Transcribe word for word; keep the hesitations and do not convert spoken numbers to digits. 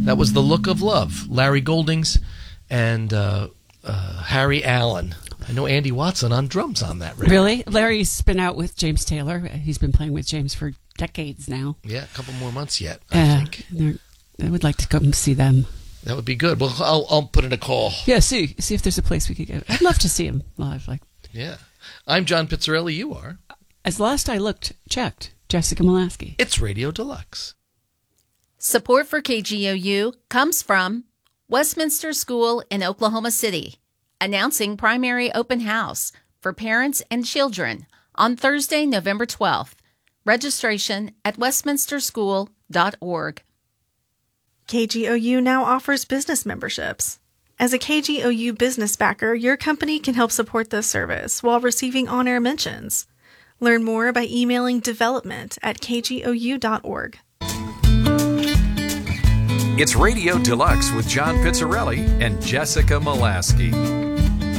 That was The Look of Love, Larry Goldings and uh, uh, Harry Allen. I know Andy Watson on drums on that record. Really? Larry's been out with James Taylor. He's been playing with James for decades now. Yeah, a couple more months yet, I uh, think. I would like to come see them. That would be good. Well, I'll, I'll put in a call. Yeah, see see if there's a place we could go. I'd love to see him live. Like, yeah. I'm John Pizzarelli. You are. As last I looked, checked, Jessica Molaski. It's Radio Deluxe. Support for K G O U comes from Westminster School in Oklahoma City, announcing primary open house for parents and children on Thursday, November twelfth. Registration at westminster school dot org. K G O U now offers business memberships. As a K G O U business backer, your company can help support this service while receiving on-air mentions. Learn more by emailing development at k g o u dot org. It's Radio Deluxe with John Pizzarelli and Jessica Molaski.